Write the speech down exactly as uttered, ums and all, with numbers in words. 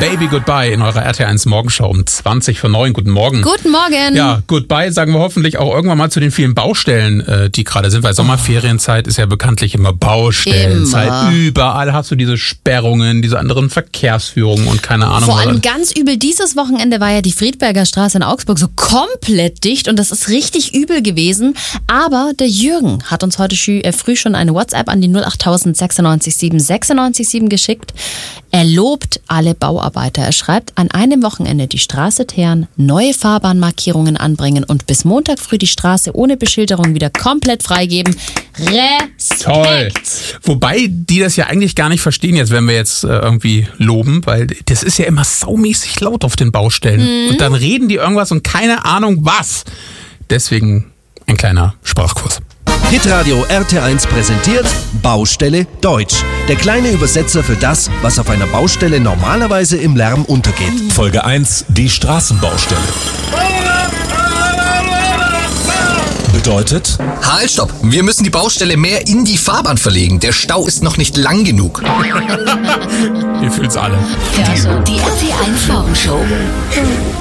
Baby Goodbye in eurer R T L eins Morgenshow um zwanzig vor neun. Guten Morgen. Guten Morgen. Ja, Goodbye sagen wir hoffentlich auch irgendwann mal zu den vielen Baustellen, die gerade sind, weil Sommerferienzeit ist ja bekanntlich immer Baustellenzeit. Immer. Überall hast du diese Sperrungen, diese anderen Verkehrsführungen und keine Ahnung. Vor allem ganz übel, dieses Wochenende war ja die Friedberger Straße in Augsburg so komplett dicht und das ist richtig übel gewesen. Aber der Jürgen hat uns heute früh schon eine WhatsApp an die null acht tausend sechsundneunzig sieben sechsundneunzig sieben geschickt. Er lobt alle Bauarbeiter. Er schreibt, an einem Wochenende die Straße teeren, neue Fahrbahnmarkierungen anbringen und bis Montag früh die Straße ohne Beschilderung wieder komplett freigeben. Respekt! Toll! Wobei die das ja eigentlich gar nicht verstehen jetzt, wenn wir jetzt äh, irgendwie loben, weil das ist ja immer saumäßig laut auf den Baustellen. Mhm. Und dann reden die irgendwas und keine Ahnung was. Deswegen ein kleiner Sprachkurs. Hitradio R T eins präsentiert Baustelle Deutsch. Der kleine Übersetzer für das, was auf einer Baustelle normalerweise im Lärm untergeht. Folge eins, die Straßenbaustelle. Bedeutet? Halt, stopp! Wir müssen die Baustelle mehr in die Fahrbahn verlegen. Der Stau ist noch nicht lang genug. Ihr fühlt's alle. Ja, so. Die R T L eins Morgenshow.